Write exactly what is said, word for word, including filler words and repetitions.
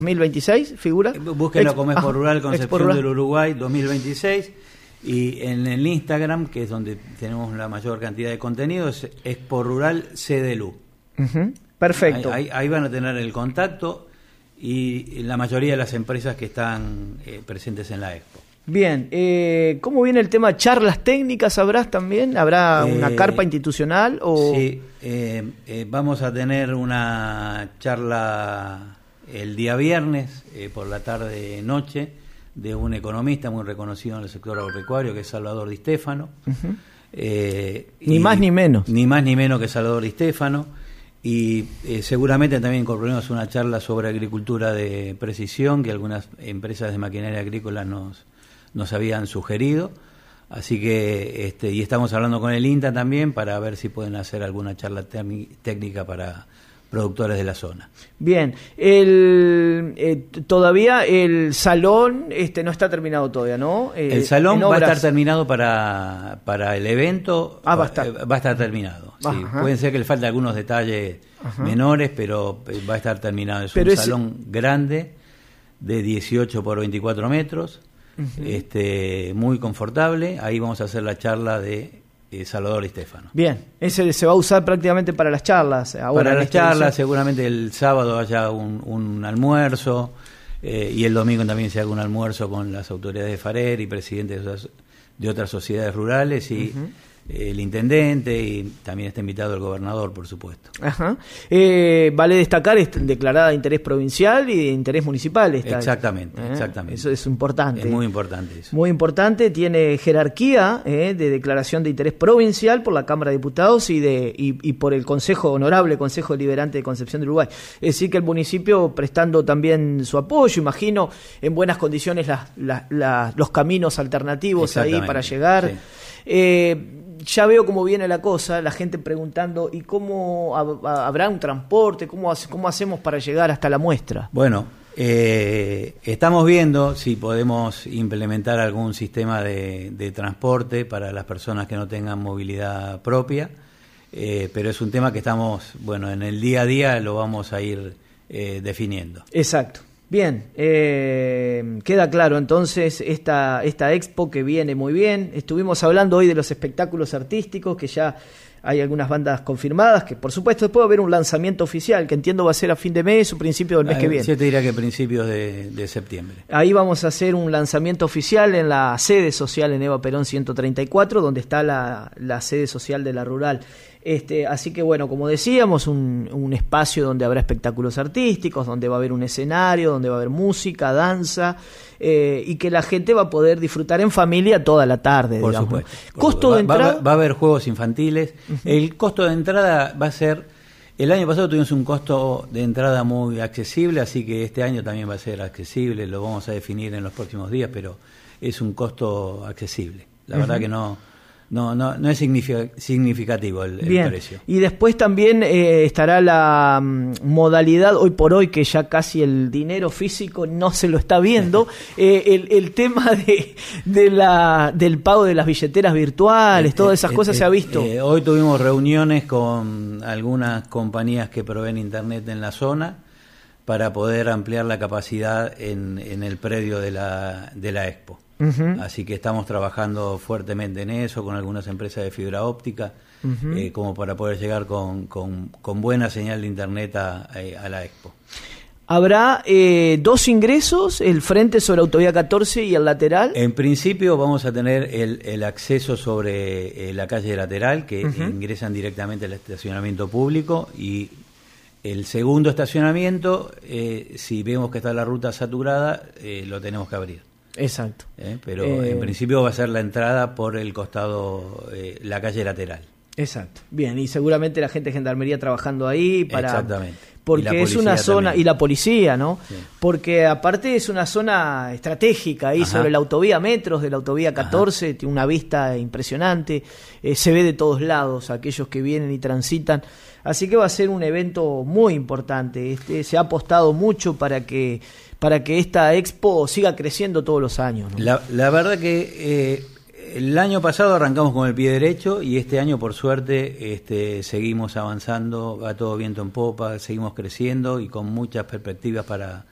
dos mil veintiséis, ¿figura? Búsquenlo como Expo Rural, Concepción Rural. del Uruguay dos mil veintiséis, y en el Instagram, que es donde tenemos la mayor cantidad de contenidos, Expo Rural C D L U. Uh-huh. Perfecto. Ahí, ahí, ahí van a tener el contacto y la mayoría de las empresas que están eh, presentes en la Expo. Bien, eh, ¿cómo viene el tema? ¿Charlas técnicas habrás también? ¿Habrá una Eh, carpa institucional? O... Sí, eh, eh, vamos a tener una charla el día viernes, eh, por la tarde-noche, de un economista muy reconocido en el sector agropecuario, que es Salvador Di Stefano. Uh-huh. eh, Ni más ni menos. Ni más ni menos que Salvador Di Stefano. Y eh, seguramente también incorporaremos una charla sobre agricultura de precisión, que algunas empresas de maquinaria agrícola nos, nos habían sugerido. Así que, este, y estamos hablando con el INTA también para ver si pueden hacer alguna charla técnica para productores de la zona. Bien, el, eh, todavía el salón este no está terminado todavía, ¿no? Eh, el salón va obras. a estar terminado para, para el evento, ah, va, a estar. Eh, va a estar terminado. Sí. Ajá. Pueden ser que le falte algunos detalles Ajá. menores, pero va a estar terminado. Es pero un ese... salón grande de dieciocho por veinticuatro metros, uh-huh. este, muy confortable. Ahí vamos a hacer la charla de Eh, Salvador Di Stefano. Bien, ese se va a usar prácticamente para las charlas. Ahora para las charlas, edición. Seguramente el sábado haya un, un almuerzo, eh, y el domingo también se haga un almuerzo con las autoridades de Farer y presidentes de otras, de otras sociedades rurales y uh-huh. el intendente, y también está invitado el gobernador, por supuesto. Ajá. Eh, vale destacar, es declarada de interés provincial y de interés municipal. Esta, exactamente, ¿eh? exactamente. Eso es importante. Es muy importante eso. Muy importante, tiene jerarquía eh, de declaración de interés provincial por la Cámara de Diputados y, de, y, y por el Consejo, Honorable Consejo Deliberante de Concepción del Uruguay. Es decir, que el municipio prestando también su apoyo, imagino, en buenas condiciones las, las, las, los caminos alternativos ahí para llegar. Sí. Eh, ya veo cómo viene la cosa, la gente preguntando, ¿y cómo habrá un transporte? ¿Cómo, cómo hacemos para llegar hasta la muestra? Bueno, eh, estamos viendo si podemos implementar algún sistema de, de transporte para las personas que no tengan movilidad propia, eh, pero es un tema que estamos, bueno, en el día a día lo vamos a ir eh, definiendo. Exacto. Bien, eh, queda claro entonces esta, esta expo que viene muy bien. Estuvimos hablando hoy de los espectáculos artísticos, que ya hay algunas bandas confirmadas, que por supuesto después va a haber un lanzamiento oficial, que entiendo va a ser a fin de mes o principio del mes ah, que viene. Yo te diría que principios de, de septiembre. Ahí vamos a hacer un lanzamiento oficial en la sede social en Eva Perón ciento treinta y cuatro, donde está la, la sede social de la Rural. Este, así que bueno, como decíamos, un, un espacio donde habrá espectáculos artísticos, donde va a haber un escenario, donde va a haber música, danza, eh, y que la gente va a poder disfrutar en familia toda la tarde. Por digamos. supuesto. Por ¿Costo supuesto. de Va, entrada? Va, va a haber juegos infantiles. Uh-huh. El costo de entrada va a ser... El año pasado tuvimos un costo de entrada muy accesible, así que este año también va a ser accesible. Lo vamos a definir en los próximos días, pero es un costo accesible. La uh-huh. verdad que no... No, no, no es significativo el, el precio. Y después también eh, estará la um, modalidad, hoy por hoy, que ya casi el dinero físico no se lo está viendo, eh, el, el tema de, de la, del pago de las billeteras virtuales, eh, todas esas eh, cosas eh, se ha visto. Eh, hoy tuvimos reuniones con algunas compañías que proveen internet en la zona para poder ampliar la capacidad en, en el predio de la, de la Expo. Uh-huh. Así que estamos trabajando fuertemente en eso con algunas empresas de fibra óptica, uh-huh. eh, como para poder llegar con, con, con buena señal de internet a, a la Expo. ¿Habrá eh, dos ingresos, el frente sobre Autovía catorce y el lateral? En principio vamos a tener el, el acceso sobre eh, la calle lateral, que uh-huh. ingresan directamente al estacionamiento público, y el segundo estacionamiento, eh, si vemos que está la ruta saturada, eh, lo tenemos que abrir. Exacto. Eh, pero eh, en principio va a ser la entrada por el costado, eh, la calle lateral. Exacto. Bien, y seguramente la gente de Gendarmería trabajando ahí para... Exactamente. Porque es una zona, también. Y la policía, ¿no? Sí. Porque aparte es una zona estratégica ahí. Ajá. Sobre la autovía Metros de la autovía catorce, Ajá. tiene una vista impresionante, eh, se ve de todos lados aquellos que vienen y transitan. Así que va a ser un evento muy importante. Este, se ha apostado mucho para que para que esta expo siga creciendo todos los años, ¿no? La, la verdad que eh, el año pasado arrancamos con el pie derecho y este año, por suerte, este, seguimos avanzando, va todo viento en popa, seguimos creciendo y con muchas perspectivas para,